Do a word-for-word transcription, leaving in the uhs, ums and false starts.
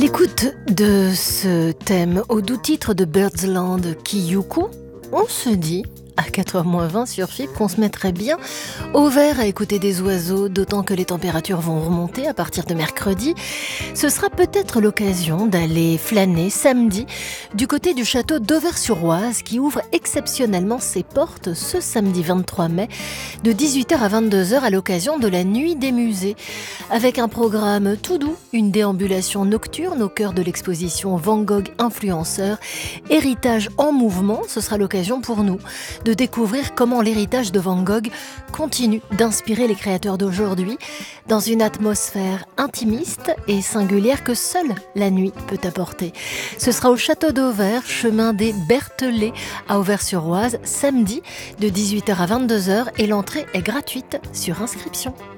l'écoute de ce thème au doux titre de Birdsland, Kiyuku, on se dit à quatre heures moins vingt sur F I P qu'on se mettrait bien au vert à écouter des oiseaux, d'autant que les températures vont remonter à partir de mercredi. Ce sera peut-être l'occasion d'aller flâner samedi du côté du château d'Auvers-sur-Oise qui ouvre exceptionnellement ses portes ce samedi vingt-trois mai de dix-huit heures à vingt-deux heures à l'occasion de la Nuit des musées. Avec un programme tout doux, une déambulation nocturne au cœur de l'exposition Van Gogh influenceur, héritage en mouvement. Ce sera l'occasion pour nous de découvrir comment l'héritage de Van Gogh continue d'inspirer les créateurs d'aujourd'hui dans une atmosphère intimiste et singulière que seule la nuit peut apporter. Ce sera au château d'Auvers, chemin des Berthelets à Auvers-sur-Oise, samedi de dix-huit heures à vingt-deux heures et l'entrée est gratuite sur inscription.